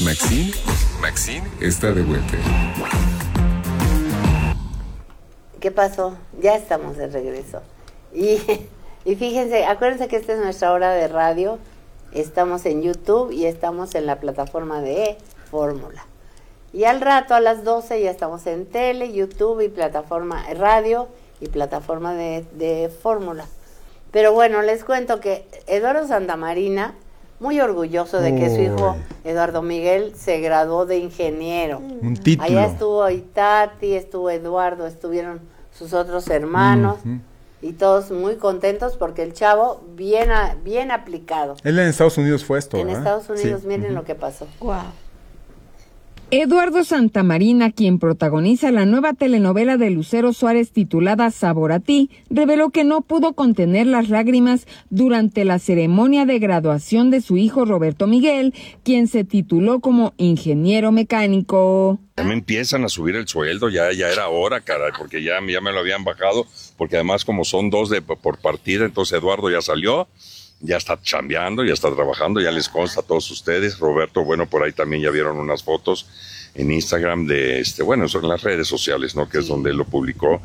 Maxine está de vuelta. ¿Qué pasó? Ya estamos de regreso. Y fíjense, acuérdense que esta es nuestra hora de radio. Estamos en YouTube y estamos en la plataforma de Fórmula. Y al rato, a las 12, ya estamos en tele, YouTube y plataforma radio y plataforma de Fórmula. Pero bueno, les cuento que Eduardo Santamarina, muy orgulloso de que su hijo Eduardo Miguel se graduó de ingeniero. Un título. Allá estuvo Itati, estuvo Eduardo, estuvieron sus otros hermanos y todos muy contentos porque el chavo bien aplicado. Él en Estados Unidos fue esto, En ¿verdad? Estados Unidos, Sí. miren lo que pasó. Wow. Eduardo Santamarina, quien protagoniza la nueva telenovela de Lucero Suárez titulada Sabor a ti, reveló que no pudo contener las lágrimas durante la ceremonia de graduación de su hijo Roberto Miguel, quien se tituló como ingeniero mecánico. Ya me empiezan a subir el sueldo, ya era hora, caray, porque ya me lo habían bajado, porque además como son dos por partida, entonces Eduardo ya salió. Ya está chambeando, ya está trabajando, ya les consta a todos ustedes. Roberto, bueno, por ahí también ya vieron unas fotos en Instagram bueno, son las redes sociales, ¿no? Que es donde él lo publicó.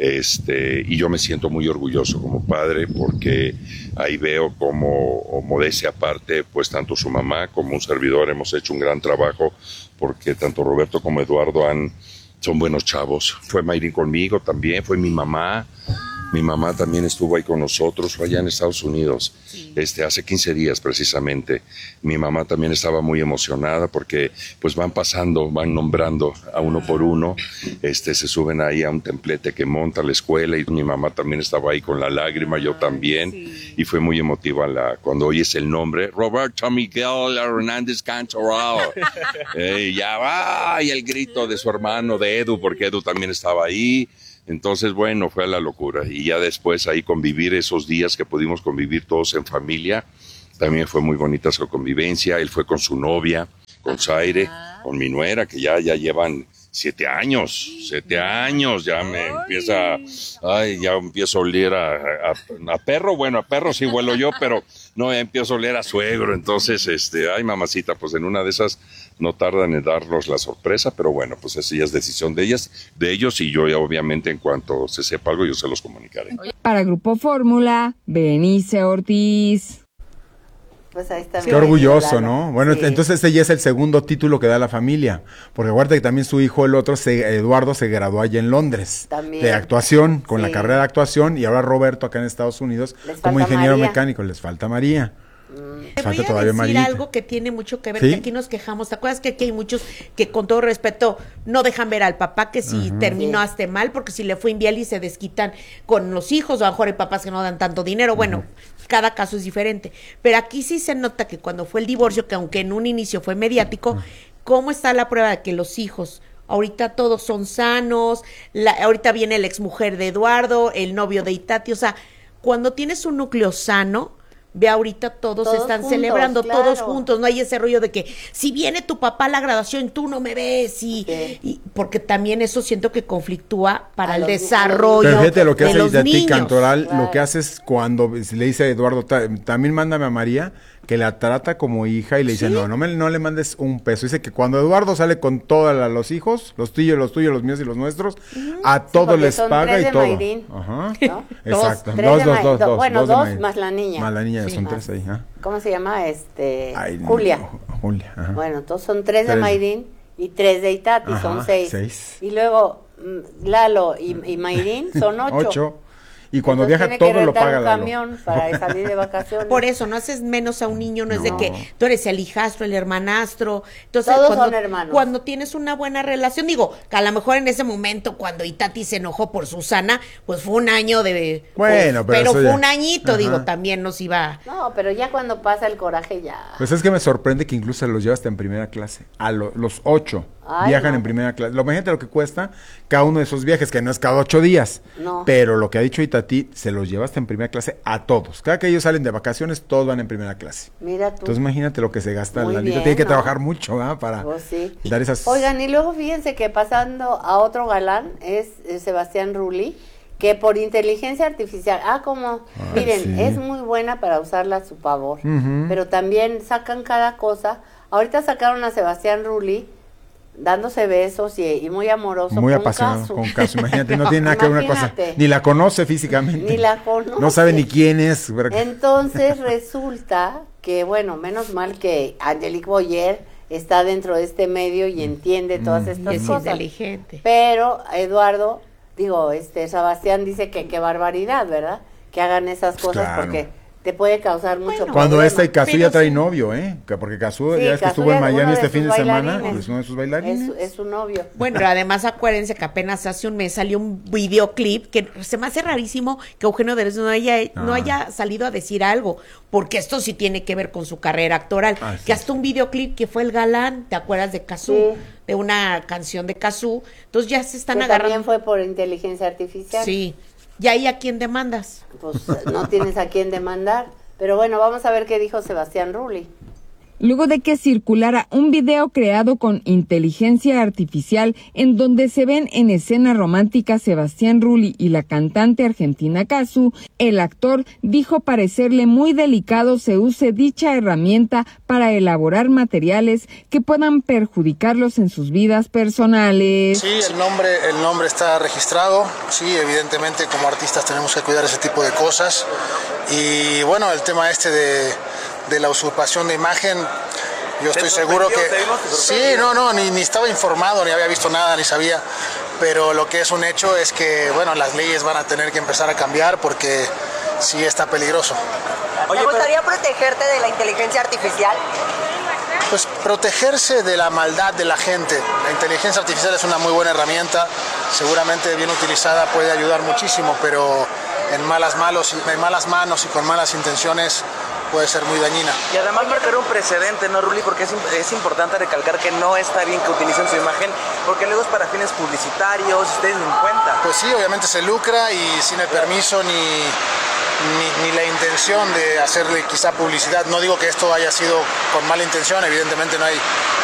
Y yo me siento muy orgulloso como padre porque ahí veo como modestia aparte, pues tanto su mamá como un servidor hemos hecho un gran trabajo porque tanto Roberto como Eduardo son buenos chavos. Fue Mayrin conmigo también, fue mi mamá. Mi mamá también estuvo ahí con nosotros, fue allá en Estados Unidos, hace 15 días precisamente. Mi mamá también estaba muy emocionada porque pues van nombrando a uno por uno, se suben ahí a un templete que monta la escuela y mi mamá también estaba ahí con la lágrima, yo también, y fue muy emotiva cuando oyes el nombre, Roberto Miguel Hernández Cantoral, ya va, y el grito de su hermano, de Edu, porque Edu también estaba ahí. Entonces, bueno, fue la locura. Y ya después ahí convivir esos días que pudimos convivir todos en familia, también fue muy bonita su convivencia. Él fue con su novia, con Zaire, con mi nuera, que ya llevan 7 años, ya ya empiezo a oler a perro. Bueno, a perro sí huelo yo, pero no, ya empiezo a oler a suegro. Entonces, ay, mamacita, pues en una de esas no tardan en darnos la sorpresa, pero bueno, pues esa ya es decisión de ellos, y yo ya obviamente en cuanto se sepa algo yo se los comunicaré. Para Grupo Fórmula, Berenice Ortiz. Pues ahí está. Qué orgulloso, ¿no? Bueno, sí. Entonces este ya es el segundo título que da la familia, porque acuérdate que también su hijo, Eduardo, se graduó allá en Londres, También. de actuación, con la Sí. carrera de actuación, y ahora Roberto acá en Estados Unidos como falta ingeniero María. mecánico, les falta María. Te voy Falta a todavía decir Marita. algo que tiene mucho que ver, ¿Sí? que aquí nos quejamos. ¿Te acuerdas que aquí hay muchos que con todo respeto no dejan ver al papá que si terminaste mal, porque si le fue infiel y se desquitan con los hijos, o a lo mejor hay papás que no dan tanto dinero? Bueno, cada caso es diferente. Pero aquí sí se nota que cuando fue el divorcio, que aunque en un inicio fue mediático, ¿cómo está la prueba de que los hijos... Ahorita todos son sanos, ahorita viene la exmujer de Eduardo, el novio de Itati, o sea, cuando tienes un núcleo sano, ve ahorita todos están juntos, celebrando, claro. todos juntos, no hay ese rollo de que si viene tu papá a la graduación tú no me ves, y porque también eso siento que conflictúa para el desarrollo Pero fíjate lo que de hace los Itati niños. Cantoral, Claro. lo que hace es cuando le dice a Eduardo, también mándame a María, que la trata como hija y le dice, no le mandes un peso. Dice que cuando Eduardo sale con todos los hijos, los tuyos, los míos y los nuestros, a todos porque les son paga 3 y de todo. Mayrin, Ajá. ¿no? Exacto. 3 de Dos. Bueno, dos de 2 Mayrin. más la niña. Más la niña, son Más. 3 ahí. ¿Ah? ¿Cómo se llama? Ay, Julia. Julia, ajá. Bueno, entonces son 3 de 3. Mayrin y 3 de Itati, Ajá, son 6. 6. Y luego Lalo y Mayrin son 8. 8. Y cuando Entonces viaja tiene que todo lo rentar paga un Lalo. camión para salir de vacaciones. Por eso, no haces menos a un niño, no es de No. que tú eres el hijastro, el hermanastro. Entonces, Todos cuando, son hermanos. cuando tienes una buena relación, digo, que a lo mejor en ese momento cuando Itati se enojó por Susana, pues fue un año de... Bueno, pero eso fue ya. un añito, Ajá. digo, también nos iba... No, pero ya cuando pasa el coraje ya. Pues es que me sorprende que incluso los lleva hasta en primera clase. A los 8 Ay, viajan no. en primera clase. Imagínate lo que cuesta cada uno de esos viajes, que no es cada 8 días. No. Pero lo que ha dicho Itati, se los lleva hasta en primera clase a todos. Cada que ellos salen de vacaciones, todos van en primera clase. Mira tú. Entonces imagínate lo que se gasta Muy Lalito. bien, Tiene que ¿no? trabajar mucho, ¿verdad? Para Pues sí. dar esas... Oigan, y luego fíjense que pasando a otro galán es Sebastián Rulli, que por inteligencia artificial, miren, sí. es muy buena para usarla a su favor, Ujú. pero también sacan cada cosa. Ahorita sacaron a Sebastián Rulli dándose besos y muy amoroso Muy con apasionado Casu. con Casu. Imagínate, no tiene nada que ver una cosa. Imagínate. Ni la conoce físicamente. Ni la conoce. No sabe ni quién es. Entonces resulta que, bueno, menos mal que Angelique Boyer está dentro de este medio y entiende todas estas Es cosas. inteligente. Pero Eduardo, Sebastián dice que qué barbaridad, ¿verdad? Que hagan esas cosas Claro. porque te puede causar mucho Bueno, Cuando problema. esta y Casu Pero ya trae sí. novio, Porque Casu Sí, ya es que Casu estuvo en ya- Miami uno de este sus fin de semana, bailarines. es uno de sus bailarines. Es su novio. Bueno, pero además acuérdense que apenas hace un mes salió un videoclip que se me hace rarísimo que Eugenio Derbez no haya salido a decir algo, porque esto sí tiene que ver con su carrera actoral. Así Que es. hasta un videoclip que fue El Galán, ¿te acuerdas de Cazzu? Sí. De una canción de Cazzu. Entonces ya se están Que agarrando. también fue por inteligencia artificial. Sí. ¿Y ahí a quién demandas? Pues no tienes a quién demandar. Pero bueno, vamos a ver qué dijo Sebastián Rulli. Luego de que circulara un video creado con inteligencia artificial en donde se ven en escena romántica Sebastián Rulli y la cantante argentina Casu, el actor dijo parecerle muy delicado se use dicha herramienta para elaborar materiales que puedan perjudicarlos en sus vidas personales. Sí, el nombre está registrado. Sí, evidentemente como artistas tenemos que cuidar ese tipo de cosas. Y bueno, el tema de la usurpación de imagen, yo estoy seguro que... Sí, ni estaba informado, ni había visto nada, ni sabía. Pero lo que es un hecho es que, bueno, las leyes van a tener que empezar a cambiar porque sí está peligroso. ¿Te gustaría protegerte de la inteligencia artificial? Pues protegerse de la maldad de la gente. La inteligencia artificial es una muy buena herramienta, seguramente bien utilizada puede ayudar muchísimo, pero en malas manos y con malas intenciones puede ser muy dañina. Y además marcar un precedente, ¿no, Rulli? Porque es importante recalcar que no está bien que utilicen su imagen, porque luego es para fines publicitarios, ustedes den cuenta. Pues sí, obviamente se lucra y sin el permiso ni la intención de hacerle quizá publicidad. No digo que esto haya sido con mala intención, evidentemente no hay